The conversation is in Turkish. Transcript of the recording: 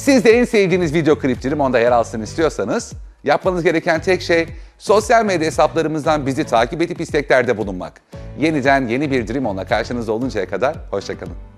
Siz de en sevdiğiniz video klip Dreamon'da yer alsın istiyorsanız yapmanız gereken tek şey sosyal medya hesaplarımızdan bizi takip edip isteklerde bulunmak. Yeniden yeni bir Dreamon'la karşınızda oluncaya kadar hoşça kalın.